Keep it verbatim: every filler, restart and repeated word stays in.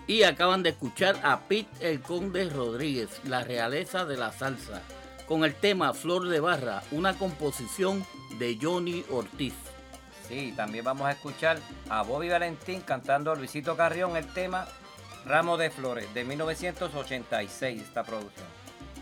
Y acaban de escuchar a Pete el Conde Rodríguez, la realeza de la salsa, con el tema Flor de Barra, una composición de Johnny Ortiz. Sí, también vamos a escuchar a Bobby Valentín cantando a Luisito Carrión el tema Ramo de Flores de mil novecientos ochenta y seis, esta producción.